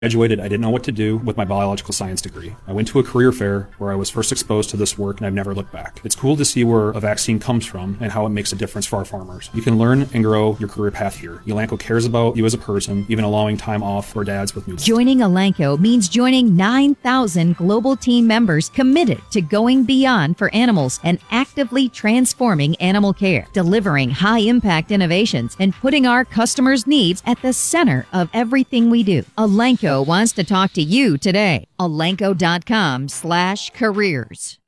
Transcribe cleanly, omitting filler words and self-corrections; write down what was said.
Graduated, I didn't know what to do with my biological science degree. I went to a career fair where I was first exposed to this work, and I've never looked back. It's cool to see where a vaccine comes from and how it makes a difference for our farmers. You can learn and grow your career path here. Elanco cares about you as a person, even allowing time off for dads with newborns. Joining Elanco means joining 9,000 global team members committed to going beyond for animals and actively transforming animal care, delivering high-impact innovations, and putting our customers' needs at the center of everything we do. Elanco wants to talk to you today. Elanco.com/careers.